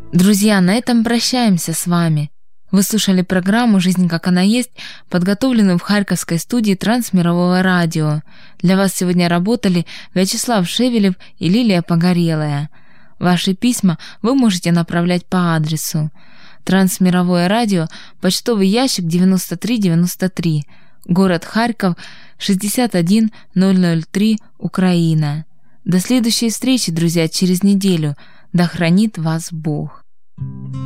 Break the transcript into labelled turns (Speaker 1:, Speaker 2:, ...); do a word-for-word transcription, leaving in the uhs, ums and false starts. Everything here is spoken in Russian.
Speaker 1: Друзья, на этом прощаемся с вами. Вы слушали программу «Жизнь как она есть», подготовленную в Харьковской студии Трансмирового радио. Для вас сегодня работали Вячеслав Шевелев и Лилия Погорелая. Ваши письма вы можете направлять по адресу Трансмировое радио, почтовый ящик девяносто три девяносто три, город Харьков, шестьдесят один ноль ноль три, Украина. До следующей встречи, друзья, через неделю. Да хранит вас Бог.